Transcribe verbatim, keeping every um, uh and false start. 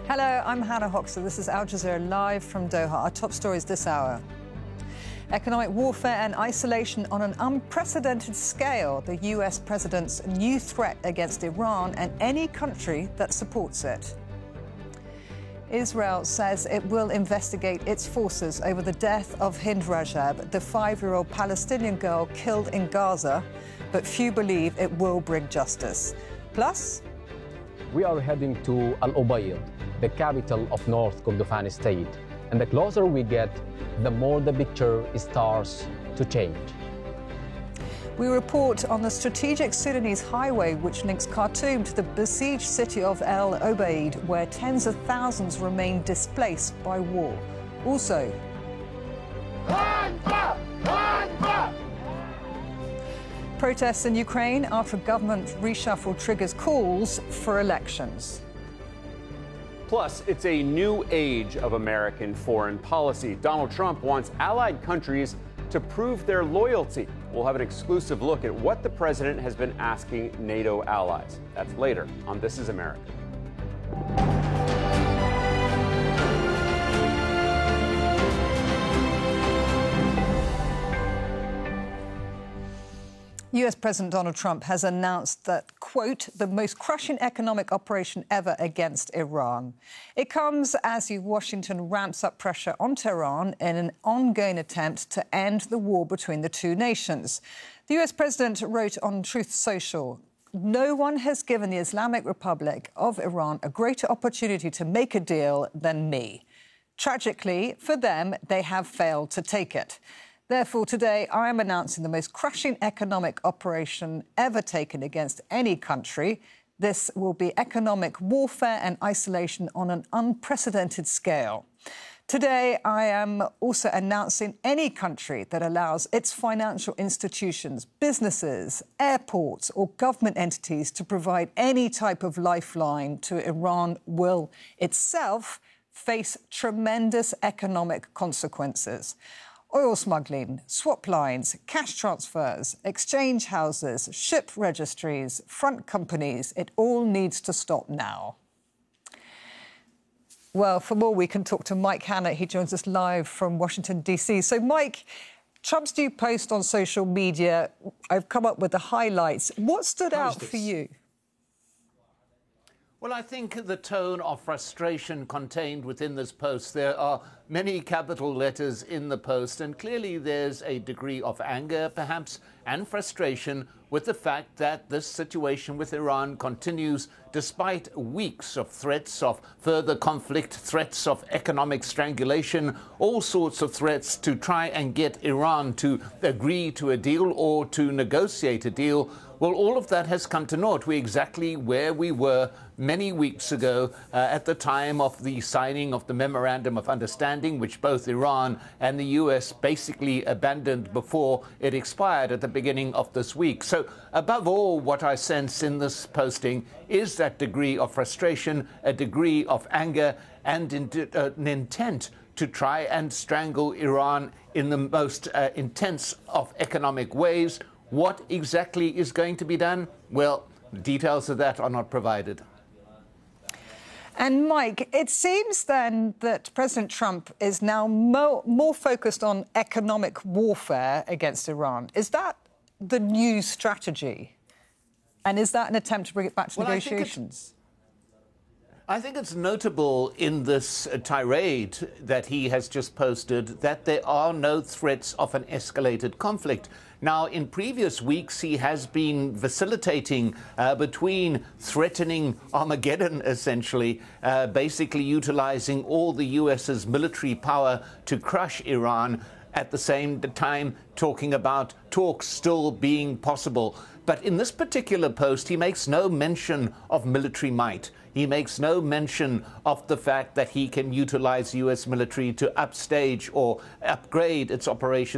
Hello, I'm Hannah Hoxter. This is Al Jazeera live from Doha. Our top stories this hour. Economic warfare and isolation on an unprecedented scale. The U S president's new threat against Iran and any country that supports it. Israel says it will investigate its forces over the death of Hind Rajab, the five-year-old Palestinian girl killed in Gaza, but few believe it will bring justice. Plus, we are heading to Al Ubaid, the capital of North Kordofan state. And the closer we get, the more the picture starts to change. We report on the strategic Sudanese highway which links Khartoum to the besieged city of El Obeid, where tens of thousands remain displaced by war. Also, protests in Ukraine after government reshuffle triggers calls for elections. Plus, it's a new age of American foreign policy. Donald Trump wants allied countries to prove their loyalty. We'll have an exclusive look at what the president has been asking NATO allies. That's later on This Is America. U S President Donald Trump has announced that, quote, the most crushing economic operation ever against Iran. It comes as Washington ramps up pressure on Tehran in an ongoing attempt to end the war between the two nations. The U S president wrote on Truth Social, "No one has given the Islamic Republic of Iran a greater opportunity to make a deal than me. Tragically, for them, they have failed to take it. Therefore, today, I am announcing the most crushing economic operation ever taken against any country. This will be economic warfare and isolation on an unprecedented scale. Today, I am also announcing any country that allows its financial institutions, businesses, airports or government entities to provide any type of lifeline to Iran will itself face tremendous economic consequences. Oil smuggling, swap lines, cash transfers, exchange houses, ship registries, front companies, it all needs to stop now." Well, for more, we can talk to Mike Hanna. He joins us live from Washington, D C. So, Mike, Trump's new post on social media, I've come up with the highlights. What stood out for you? Well, I think the tone of frustration contained within this post, there are many capital letters in the post, and clearly there's a degree of anger, perhaps, and frustration with the fact that this situation with Iran continues despite weeks of threats of further conflict, threats of economic strangulation, all sorts of threats to try and get Iran to agree to a deal or to negotiate a deal. Well, all of that has come to naught. We're exactly where we were many weeks ago uh, at the time of the signing of the Memorandum of Understanding, which both Iran and the U S basically abandoned before it expired at the beginning of this week. So above all, what I sense in this posting is that degree of frustration, a degree of anger, and in, uh, an intent to try and strangle Iran in the most uh, intense of economic ways. What exactly is going to be done? Well, details of that are not provided. And, Mike, it seems then that President Trump is now more, more focused on economic warfare against Iran. Is that the new strategy? And is that an attempt to bring it back to well, negotiations? I think it's notable in this tirade that he has just posted that there are no threats of an escalated conflict. Now, in previous weeks, he has been vacillating uh, between threatening Armageddon, essentially, uh, basically utilizing all the U S's military power to crush Iran, at the same time talking about talks still being possible. But in this particular post, he makes no mention of military might. He makes no mention of the fact that he can utilize U S military to upstage or upgrade its operations